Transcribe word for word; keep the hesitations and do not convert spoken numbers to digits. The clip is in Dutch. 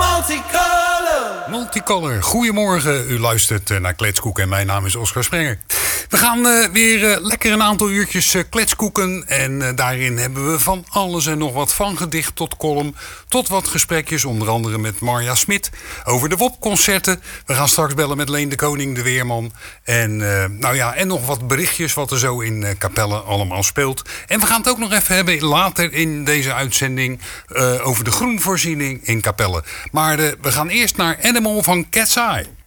Multicolor. Multicolor. Goedemorgen, u luistert naar Kletskoek en mijn naam is Oscar Sprenger. We gaan uh, weer uh, lekker een aantal uurtjes uh, kletskoeken. En uh, daarin hebben we van alles en nog wat. Van gedicht tot column, tot wat gesprekjes. Onder andere met Marja Smit over de W O P-concerten. We gaan straks bellen met Leen de Koning, de weerman. En, uh, nou ja, en nog wat berichtjes wat er zo in uh, Capelle allemaal speelt. En we gaan het ook nog even hebben later in deze uitzending uh, over de groenvoorziening in Capelle. Maar uh, we gaan eerst naar Animal van Cat's Eye.